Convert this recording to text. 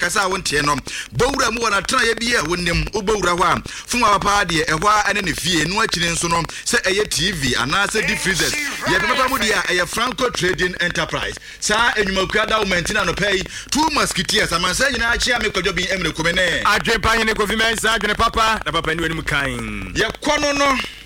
kasa wonte no bowura mu wana tena ye bia wonim obowura ho a fuma papa de ehwa ane ne fie no akiri nso no se eye TV anase deep freezers ye papa mu dia eye Franco Trading Enterprise sa enyumakua da womantina no pay two musketeers amansa nyina achia me kwadwo bi emre komene adwen pa hene Kofi Mensah adwen papa na papa ni wani mu kan ye kono no